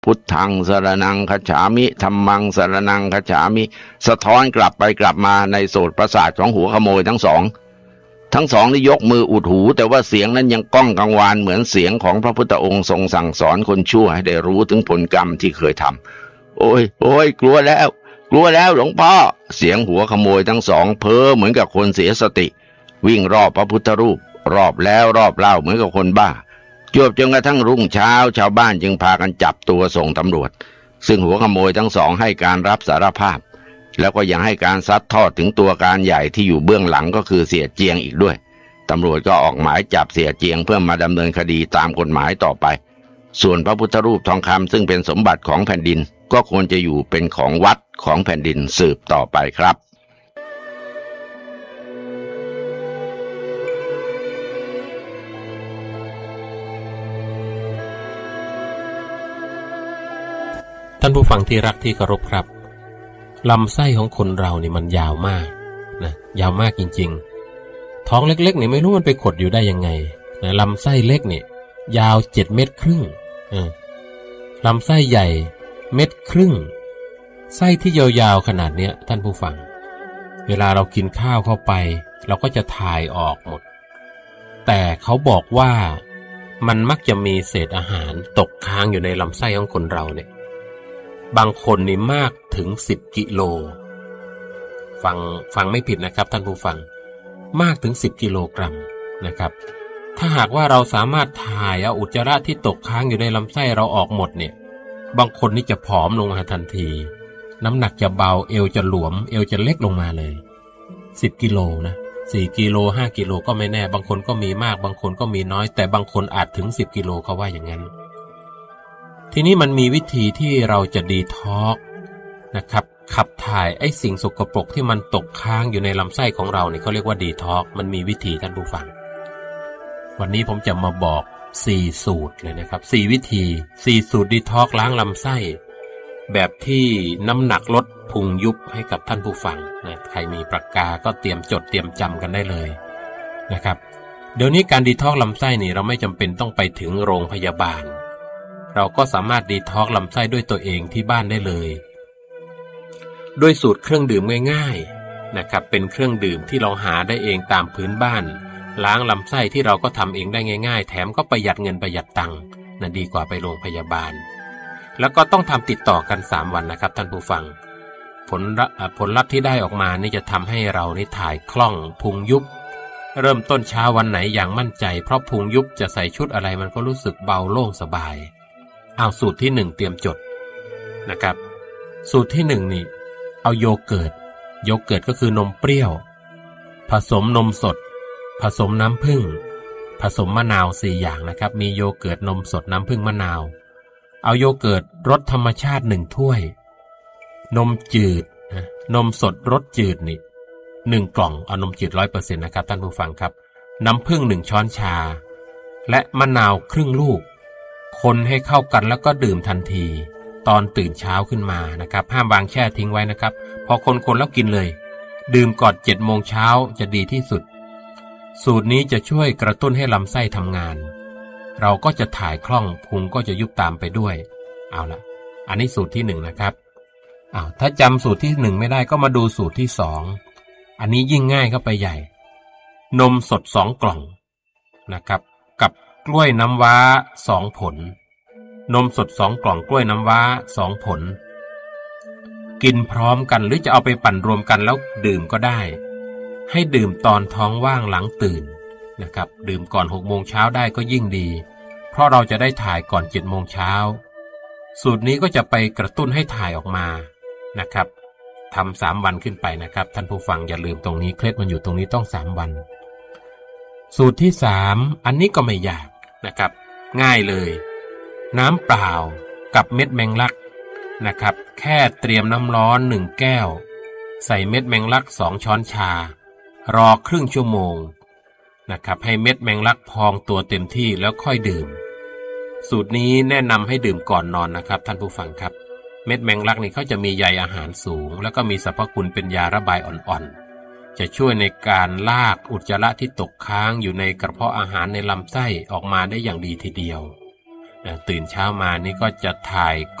พุทธังสรณังคัจฉามิธัมมังสรณังคัจฉามิสะท้อนกลับไปกลับมาในโสตประสาทของหัวขโมยทั้งสองนี่ยกมืออุดหูแต่ว่าเสียงนั้นยังก้องกังวานเหมือนเสียงของพระพุทธองค์ทรงสั่งสอนคนชั่วให้ได้รู้ถึงผลกรรมที่เคยทำโอ้ยกลัวแล้วหลวงพ่อเสียงหัวขโมยทั้งสองเพ้อเหมือนกับคนเสียสติวิ่งรอบพระพุทธรูปรอบแล้วรอบเล่าเหมือนกับคนบ้าจวบจนกระทั่งรุ่งเช้าชาวบ้านจึงพากันจับตัวส่งตำรวจซึ่งหัวขโมยทั้งสองให้การรับสารภาพแล้วก็ยังให้การซัดทอดถึงตัวการใหญ่ที่อยู่เบื้องหลังก็คือเสียเจียงอีกด้วยตำรวจก็ออกหมายจับเสียเจียงเพื่อมาดำเนินคดีตามกฎหมายต่อไปส่วนพระพุทธรูปทองคำซึ่งเป็นสมบัติของแผ่นดินก็ควรจะอยู่เป็นของวัดของแผ่นดินสืบต่อไปครับท่านผู้ฟังที่รักที่เคารพครับลำไส้ของคนเรานี่มันยาวมากนะยาวมากจริงๆท้องเล็กๆนี่ไม่รู้มันไปขดอยู่ได้ยังไงนะลำไส้เล็กนี่ยาว7 เมตรครึ่งลำไส้ใหญ่1.5 เมตรไส้ที่ยาวๆขนาดเนี้ยท่านผู้ฟังเวลาเรากินข้าวเข้าไปเราก็จะถ่ายออกหมดแต่เขาบอกว่ามันมักจะมีเศษอาหารตกค้างอยู่ในลำไส้ของคนเราเนี่ยบางคนนี่มากถึง10 กิโลฟังไม่ผิดนะครับท่านผู้ฟังมากถึง10 กิโลกรัมนะครับถ้าหากว่าเราสามารถถ่ายเอาอุจจาระที่ตกค้างอยู่ในลำไส้เราออกหมดเนี่ยบางคนนี่จะผอมลงมาทันทีน้ำหนักจะเบาเอวจะหลวมเอวจะเล็กลงมาเลย10 กิโลนะ4 กิโล5 กิโลก็ไม่แน่บางคนก็มีมากบางคนก็มีน้อยแต่บางคนอาจถึง10 กิโลเขาว่าอย่างนั้นทีนี้มันมีวิธีที่เราจะดีท็อกซ์นะครับขับถ่ายไอ้สิ่งสกปรกที่มันตกค้างอยู่ในลำไส้ของเราเนี่ยเขาเรียกว่าดีท็อกซ์มันมีวิธีท่านผู้ฟังวันนี้ผมจะมาบอก4 สูตรเลยนะครับ4 วิธี4 สูตรดีท็อกซ์ล้างลำไส้แบบที่น้ำหนักลดพุงยุบให้กับท่านผู้ฟังนะใครมีปากกาก็เตรียมจดเตรียมจำกันได้เลยนะครับเดี๋ยวนี้การดีท็อกซ์ลำไส้นี่เราไม่จำเป็นต้องไปถึงโรงพยาบาลเราก็สามารถดีท็อกซ์ลำไส้ด้วยตัวเองที่บ้านได้เลยด้วยสูตรเครื่องดื่มง่ายๆนะครับเป็นเครื่องดื่มที่เราหาได้เองตามพื้นบ้านล้างลำไส้ที่เราก็ทำเองได้ง่ายๆแถมก็ประหยัดเงินประหยัดตังค์นะดีกว่าไปโรงพยาบาลแล้วก็ต้องทำติดต่อกัน3 วันนะครับท่านผู้ฟังผลลัพธ์ที่ได้ออกมานี่จะทำให้เรานี่ถ่ายคล่องพุงยุบเริ่มต้นเช้าวันไหนอย่างมั่นใจเพราะพุงยุบจะใส่ชุดอะไรมันก็รู้สึกเบาโล่งสบายเอาสูตรที่1เตรียมจดนะครับสูตรที่1นี่เอาโยเกิร์ตก็คือนมเปรี้ยวผสมนมสดผสมน้ำผึ้งผสมมะนาว4 อย่างนะครับมีโยเกิร์ตนมสดน้ำผึ้งมะนาวเอาโยเกิร์ตรสธรรมชาติ1 ถ้วยนมจืดนมสดรสจืดนี่1 กล่องเอานมจืด 100% นะครับท่านผู้ฟังครับน้ำผึ้ง1 ช้อนชาและมะนาวครึ่งลูกคนให้เข้ากันแล้วก็ดื่มทันทีตอนตื่นเช้าขึ้นมานะครับห้ามวางแช่ทิ้งไว้นะครับพอคนแล้วกินเลยดื่มก่อน7 โมงเช้าจะดีที่สุดสูตรนี้จะช่วยกระตุ้นให้ลำไส้ทำงานเราก็จะถ่ายคล่องพุงก็จะยุบตามไปด้วยเอาละอันนี้สูตรที่1นะครับถ้าจำสูตรที่1ไม่ได้ก็มาดูสูตรที่2อันนี้ยิ่งง่ายเข้าไปใหญ่นมสด2 กล่องนะครับกับกล้วยน้ำว้า2 ผลนมสด2 กล่องกล้วยน้ำว้า2 ผลกินพร้อมกันหรือจะเอาไปปั่นรวมกันแล้วดื่มก็ได้ให้ดื่มตอนท้องว่างหลังตื่นนะครับดื่มก่อน6 โมงเช้าได้ก็ยิ่งดีเพราะเราจะได้ถ่ายก่อน7 โมงเช้าสูตรนี้ก็จะไปกระตุ้นให้ถ่ายออกมานะครับทำ3 วันขึ้นไปนะครับท่านผู้ฟังอย่าลืมตรงนี้เคล็ดมันอยู่ตรงนี้ต้อง3 วันสูตรที่3อันนี้ก็ไม่ยากนะครับง่ายเลยน้ำเปล่ากับเม็ดแมงลักนะครับแค่เตรียมน้ำร้อน1 แก้วใส่เม็ดแมงลัก2 ช้อนชารอครึ่งชั่วโมงนะครับให้เม็ดแมงลักพองตัวเต็มที่แล้วค่อยดื่มสูตรนี้แนะนำให้ดื่มก่อนนอนนะครับท่านผู้ฟังครับเม็ดแมงลักนี่เขาจะมีใยอาหารสูงแล้วก็มีสรรพคุณเป็นยาระบายอ่อนๆจะช่วยในการลากอุจจาระที่ตกค้างอยู่ในกระเพาะอาหารในลำไส้ออกมาได้อย่างดีทีเดียวตื่นเช้ามานี่ก็จะถ่าย